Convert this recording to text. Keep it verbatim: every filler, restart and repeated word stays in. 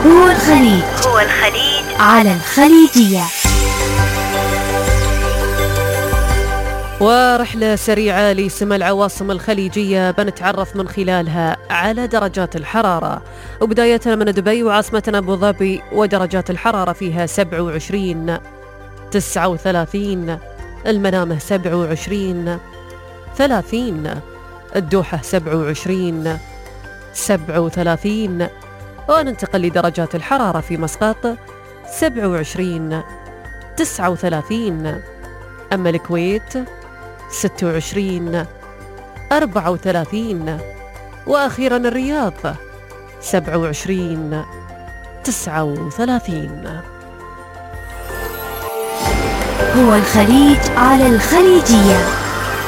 هو الخليج هو الخليج على الخليجية. ورحلة سريعة لسما العواصم الخليجية بنتعرف من خلالها على درجات الحرارة، وبداية من دبي وعاصمتنا أبو ظبي، ودرجات الحرارة فيها سبعة وعشرين، تسعة وثلاثين، المنامة سبعة وعشرين، ثلاثين، الدوحة سبعة وعشرين، سبعة وثلاثين. وننتقل لدرجات الحرارة في مسقط سبعة وعشرين، تسعة وثلاثين، أما الكويت ستة وعشرين، أربعة وثلاثين، وأخيرا الرياض سبعة وعشرين، تسعة وثلاثين. هو الخليج على الخليجية.